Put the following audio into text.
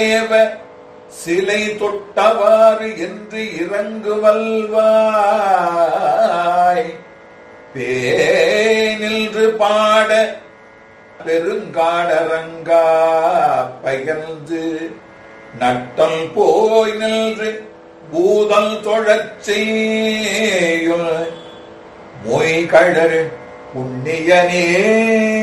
சிலை தொட்டவாறு என்று இறங்குவல்வாய் பேனின்று பாட பெருங்காடரங்கா பகர்ந்து நட்டல் போய் நின்று பூதல் தொழச் செய்யுள் மொய்கழறு புண்ணியனே